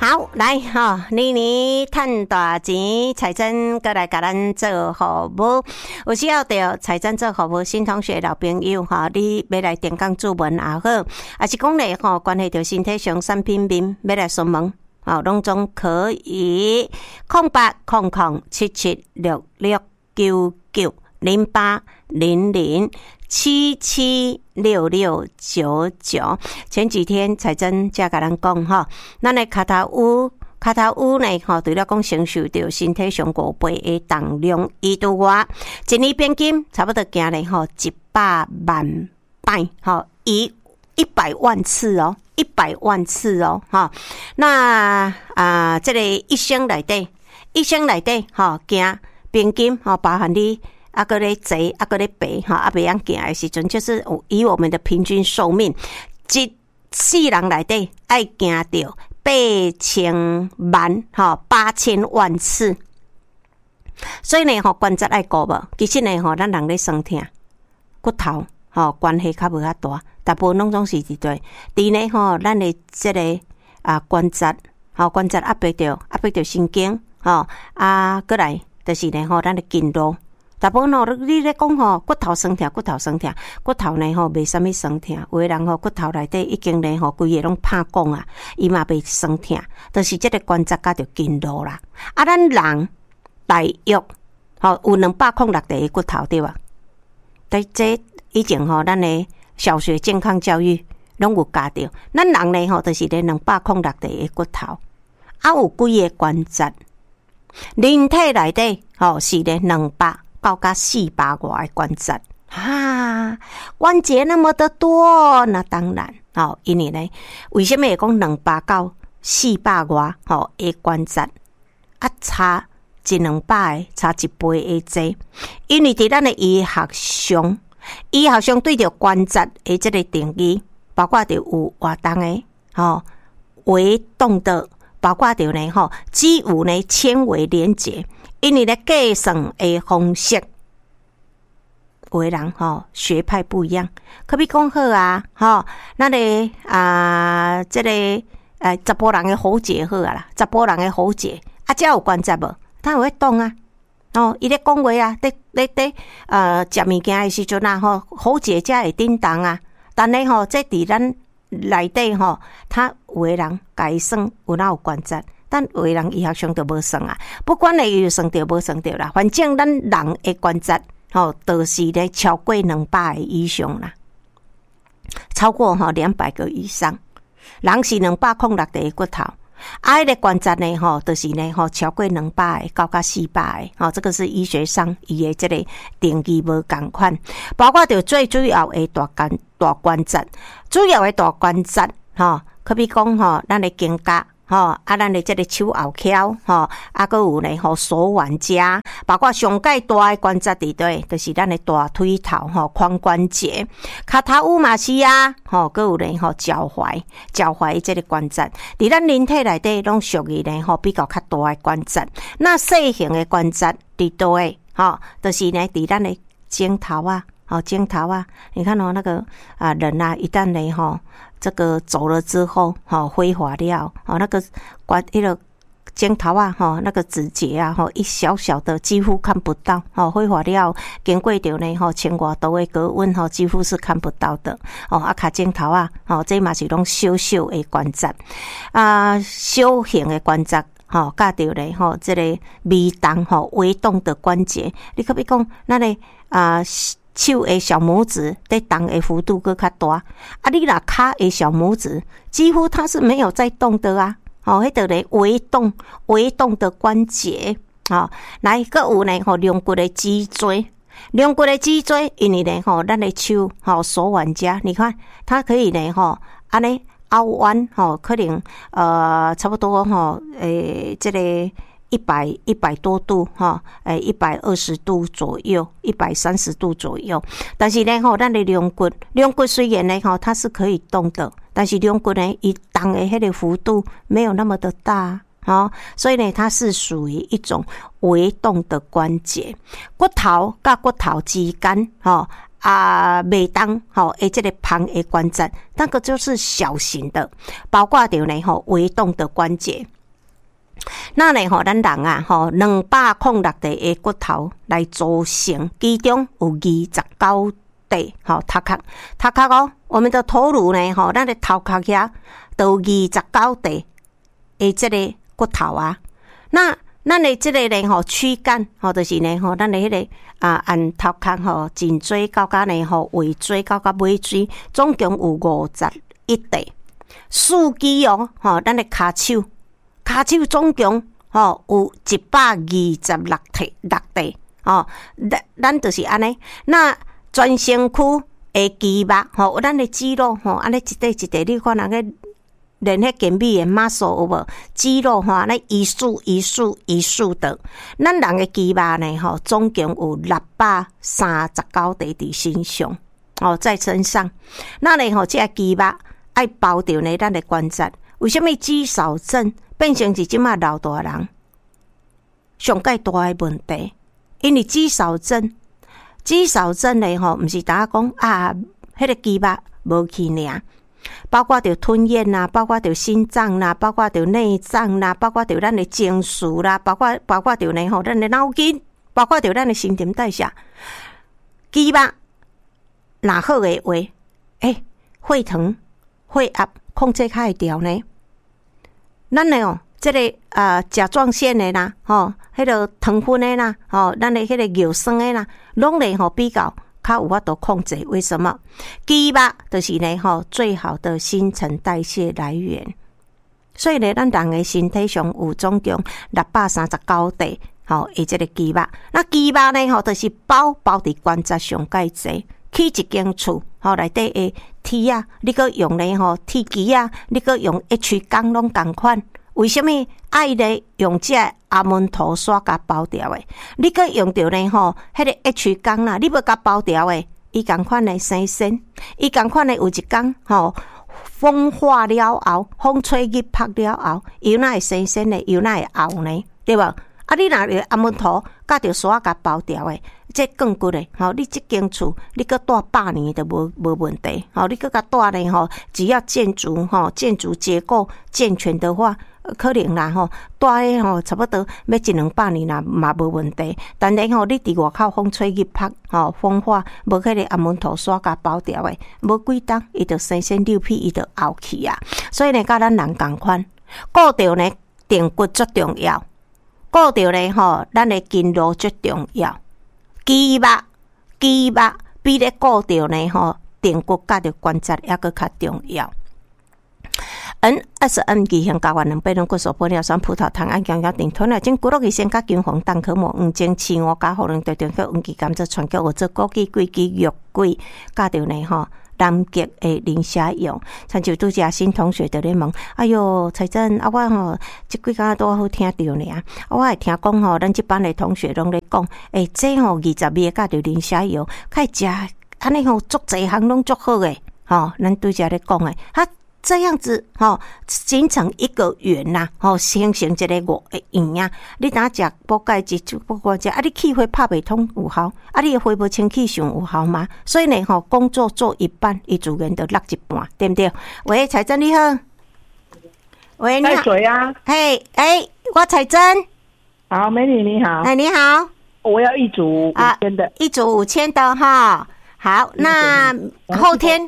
好，来年赚大钱，彩珍过来甲咱做服务。有需要着彩珍做服务，新同学老朋友你要来电讲注文也好，还是讲咧关系到身体上产品面要来询问，拢总可以。08007766990800776699。前几天彩珍才甲咱讲咱的脚头乌呢除了讲承受到身体上5倍的重量以外，一年平均差不多行咧100万摆以100万次100万次那这个一生内底行平均包含你还咧坐还咧爬袂晓行的时阵，就是以我们的平均寿命，一世人内底爱行到8000万次。所以呢关节爱顾无，其实呢咱人咧酸痛骨头关系较无遐大，大部分拢总是伫对呢咱的这个关节压迫着神经过来就是呢咱的筋络。大部分你咧讲骨头酸痛，骨头呢袂啥物酸痛，有的人骨头内底已经咧规个拢拍光啊，伊嘛袂酸痛，就是这个关节甲着筋络啦。咱人大约有206个骨头对吧？但这以前咱的小学健康教育拢有教着，咱人呢就是咧206个骨头，有几个关节，人体内底是咧200到400外的关节关节那么的多，那当然因为呢，为什么会讲200到400外的关节差100的差1倍的多？因为伫咱的医学上对着关节的这个定义，包括着有活动的微动的，包括着呢只有呢纤维连结。因为咧计算的方式，有的人学派不一样。可比讲好咱的这个查甫人的喉结好啦，查甫人的喉结才有关节无？他有咧动伊咧讲话咧食物件的时阵喉结才会震动但咧这伫咱内底他有的人家算有哪有关节。但有的人医学上就无算不管你有算到无算到啦，反正咱人的关节都是咧超过200个以上啦，超过200个以上。人是206个骨头，迄个关节呢就是呢超过200个到400个这个是医学上伊的这个定义无同款，包括着最主要的大关节，主要的大关节可比讲咱的肩胛。咱的这个手后翘还有呢手腕夹，包括上界大的关节伫对，就是咱的大腿头髋关节，脚头乌嘛是还有呢脚踝这个关节，伫咱人体内底拢属于呢比较较大的关节。那细型的关节伫倒诶就是呢伫咱的肩头肩头你看那个人一旦呢这个走了之后挥滑了那个那个肩头那个指节一小小的几乎看不到挥滑了经过着呢1000多度的高温几乎是看不到的脚肩头这嘛是拢小小的关节小型的关节甲着咧这个微动的关节，你可比讲咱的手的小拇指在动的幅度更较大你若脚的小拇指几乎它是没有在动的迄个咧微动的关节来个有呢两骨的脊椎，因为呢咱的手手腕夹，你看它可以呢安尼凹弯可能差不多这个100多度120度左右130度左右，但是呢咱的两骨虽然呢它是可以动的，但是两骨呢它动的迄个幅度没有那么的大所以呢它是属于一种微动的关节。骨头甲骨头之间袂当这个旁的关节，那个就是小型的，包括着呢微动的关节那呢咱人啊206块的骨头来组成，其中有29块头壳哦，我们的头颅呢咱的头壳遐都有29块的这个骨头啊。那咱的这个呢躯干就是呢咱的迄个按头壳颈椎到呢尾椎到尾椎，总共有51块。四肢咱的骹手总共有126块咱就是安尼。那全身躯的肌肉咱的肌肉安尼一块一块，你看那个练迄健美的 muscle 有无？肌肉安尼一束的，咱人的肌肉呢总共有639块伫身上在身上。那呢这肌肉爱包着呢咱的关节。为什么肌少症变成是即马老大人上介大的问题？因为肌少症呢毋是大家讲迄个肌肉无去尔，包括着吞咽啦，包括着心脏啦，包括着内脏啦，包括着咱的情绪啦，包括着呢咱的脑筋，包括着咱的新陈代谢。肌肉若好的话，血糖、血压控制较会调呢。咱呢这个甲状腺的啦，迄个糖分的啦，咱的迄个尿酸的啦，拢咧比较有法度控制。为什么？肌肉就是呢最好的新陈代谢来源。所以呢，咱人的身体上有总共639块这个肌肉。那肌肉呢就是包伫关节上介济。去一间厝内底的铁啊，你搁用呢铁机啊，你搁用 H 钢拢同款。为什么爱咧用这阿门头刷甲包掉的？你搁用到呢迄个 H 钢啦，你要甲包掉的，伊同款的生鲜，伊同款的有一天风化了后，风吹日晒了后，油哪会生鲜的，油哪会后呢？对吧？你若阿门头甲着刷甲包掉的，这更骨的你这间厝你搁住100年都无问题你搁甲住呢只要建筑结构健全的话，可能啦住的差不多要100-200年啦嘛无问题。但是你伫外口风吹日晒风化，无迄个阿门头刷甲包掉的，无几冬伊就生鲜溜皮，伊就后去啊。所以呢，甲咱人同款，顾着呢定骨最重要。顾着呢咱的筋络最重要，肌肉比咧顾着呢定骨甲着关节还佫较重要。NSN 二型睾丸200种骨素玻尿酸葡萄糖胺姜药丁吞了经骨肉医生甲姜黄蛋壳膜黄精饲我加护人对中药黄芪甘蔗全脚我做枸杞桂枝玉桂加着呢南极的磷虾用，像就拄则新同学在咧问，哎哟，彩珍我即几工都好听到呢我会听讲咱即班的同学拢咧讲，这22个加着磷虾油，较食安尼足侪项拢足好诶，咱拄则咧讲诶，这样子形成一个圆呐形成一个5个圆啊。你若食补钙质就不管食你气血拍袂通有效你的肺部清气上有效吗？所以呢工作做一半伊自然就落一半，对不对？喂，彩珍你好。喂，你好。 带水啊。 嘿，我彩珍。 好，美女你好。 你好。 我要一组5000的。 一组5000的哈。好，那后天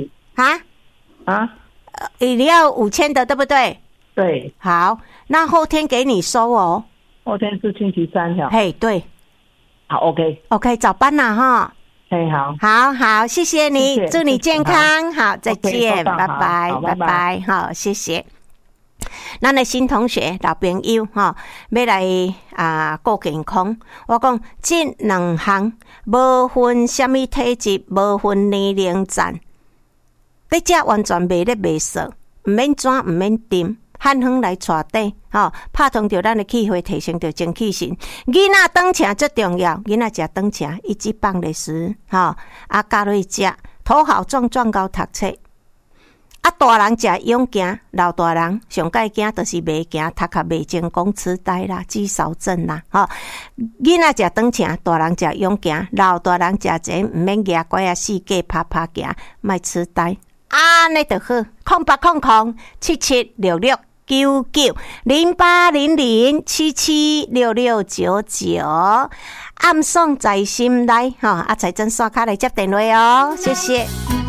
你要5000的对不对？ 对。 好，那后天给你收哦。 后天是星期3哈。 嘿，对。 好 ，OK， 早班啦哈。好，谢谢你，谢谢，祝你健康。好，再见，拜拜，拜拜，好，谢谢。咱的新同学、老朋友要来顾健康。我讲这2项无分什么体质，无分年龄层。你这完全袂咧袂熟，毋免转，毋免沉，汉方来带底，拍通着咱的气血，提升着精气神。囡仔长请最重要，囡仔食长请，一级棒的时，加落食，头好壮壮高读册。大人食勇行，老大人上介惊就是袂行，头壳袂精，讲痴呆啦，肌少症啦，囡仔食长请，大人食勇行，老大人食这毋免举拐啊，四界拍行，莫痴呆。安尼就好，0800776699 0800776699，暗爽在心内哈，啊财政刷卡来接电话哦，谢谢。